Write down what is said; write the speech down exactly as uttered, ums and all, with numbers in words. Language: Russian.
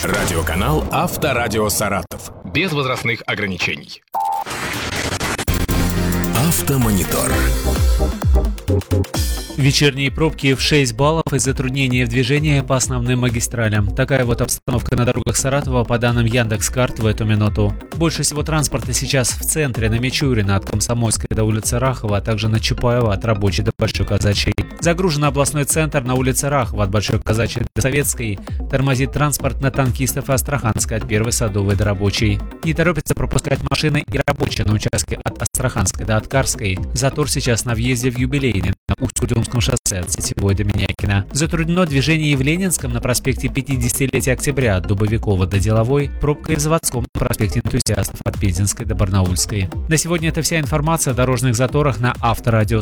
Радиоканал «Авторадио Саратов». Без возрастных ограничений. Автомонитор. Вечерние пробки в шесть баллов и затруднения в движении по основным магистралям. Такая вот обстановка на дорогах Саратова по данным Яндекс.Карт в эту минуту. Больше всего транспорта сейчас в центре, на Мичурина от Комсомольской до улицы Рахова, а также на Чапаева от Рабочей до Большой Казачьей. Загружен областной центр на улице Рахова от Большой Казачьей до Советской. Тормозит транспорт на Танкистов и Астраханской от Первой Садовой до Рабочей. Не торопится пропускать машины и рабочие на участке от Астраханской до Аткарской. Затор сейчас на въезде в Юбилейный на Усть-Кудымском шоссе от Сетевой до Минякина. Затруднено движение и в Ленинском на проспекте пятидесятилетия Октября от Дубовикова до Деловой, пробка и в Заводском на проспекте Энтузиастов от Пензенской до Барнаульской. На сегодня это вся информация о дорожных заторах на Авторадио